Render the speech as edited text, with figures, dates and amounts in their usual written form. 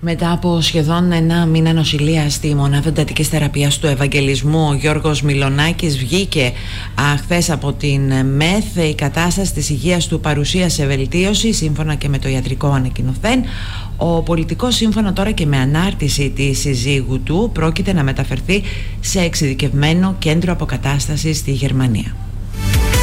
Μετά από σχεδόν ένα μήνα νοσηλεία στη μονάδα εντατικής θεραπείας του Ευαγγελισμού, ο Γιώργος Μιλονάκης βγήκε χθες από την ΜΕΘ. Η κατάσταση της υγείας του παρουσίασε βελτίωση σύμφωνα και με το ιατρικό ανακοινωθέν. Ο πολιτικός, σύμφωνα τώρα και με ανάρτηση της συζύγου του, πρόκειται να μεταφερθεί σε εξειδικευμένο κέντρο αποκατάστασης στη Γερμανία.